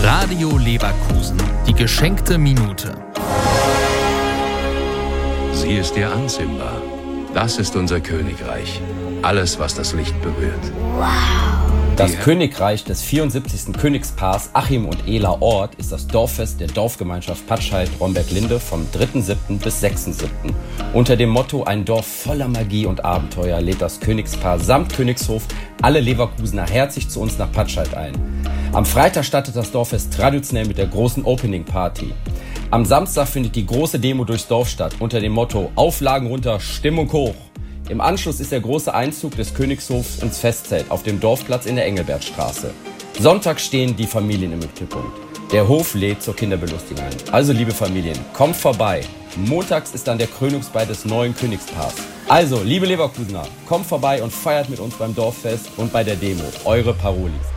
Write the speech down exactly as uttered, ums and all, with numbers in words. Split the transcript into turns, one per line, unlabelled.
Radio Leverkusen, die geschenkte Minute.
Sie ist dir an, Simba. Das ist unser Königreich. Alles, was das Licht berührt.
Das Königreich des vierundsiebzigsten Königspaars Achim und Ela Ort ist das Dorffest der Dorfgemeinschaft Patscheid-Romberg-Linde vom dritten siebten bis sechsten siebten Unter dem Motto Ein Dorf voller Magie und Abenteuer lädt das Königspaar samt Königshof alle Leverkusener herzlich zu uns nach Patscheid ein. Am Freitag startet das Dorffest traditionell mit der großen Opening-Party. Am Samstag findet die große Demo durchs Dorf statt unter dem Motto Auflagen runter, Stimmung hoch. Im Anschluss ist der große Einzug des Königshofs ins Festzelt auf dem Dorfplatz in der Engelbertstraße. Sonntag stehen die Familien im Mittelpunkt. Der Hof lädt zur Kinderbelustigung ein. Also liebe Familien, kommt vorbei. Montags ist dann der Krönungsball des neuen Königspaars. Also, liebe Leverkusener, kommt vorbei und feiert mit uns beim Dorffest und bei der Demo. Eure Parolis.